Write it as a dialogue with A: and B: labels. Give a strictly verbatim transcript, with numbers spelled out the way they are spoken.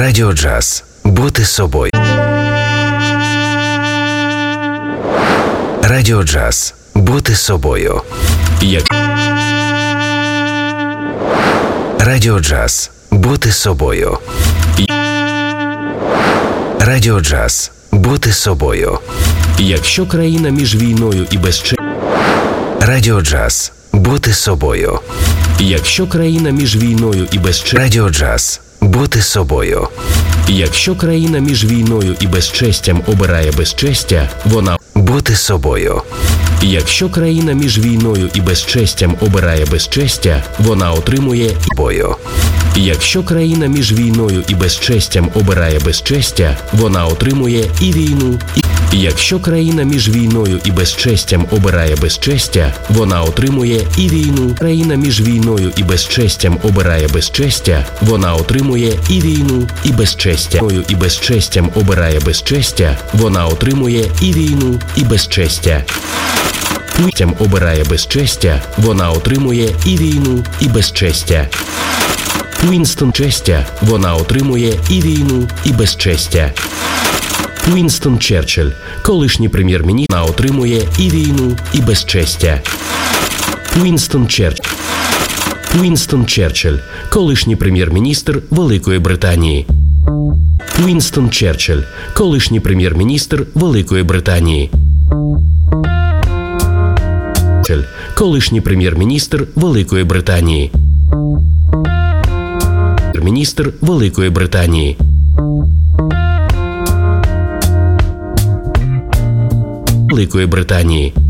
A: Радіо Джаз. Бути собою. Радіо Джаз. Бути собою. Як... Радіо Джаз. Бути собою. Радіо Джаз. Бути собою.
B: Якщо країна між війною і безчестям.
A: Радіо Джаз. Бути собою.
B: Якщо країна між війною і безчестям.
A: Радіо Джаз. Бути собою.
B: Якщо країна між війною і безчестям обирає безчестя, вона...
A: Бути собою.
B: Якщо країна між війною і безчестям обирає безчестя, вона отримує...
A: Бою.
B: Якщо країна між війною і безчестям обирає безчестя, вона отримує і війну, і... Якщо країна між війною і безчестям обирає безчестя, вона отримує і війну. Країна між війною і безчестям обирає безчестя, вона отримує і війну, і безчестя. І безчестям обирає безчестя, вона отримує і війну, і безчестя. Путям обирає безчестя, вона отримує і війну, і безчестя. Вінстон честя, вона отримує і війну, і безчестя. Вінстон Черчилль, колишній прем'єр-міністр, вона отримує і війну, і безчестя. Вінстон Черчилль. Вінстон Черчилль, колишній прем'єр-міністр Великої Британії. Вінстон Черчилль, колишній прем'єр-міністр Великої Британії. Колишній прем'єр-міністр Великої Британії. Міністр Великої Британії. Великої Британії.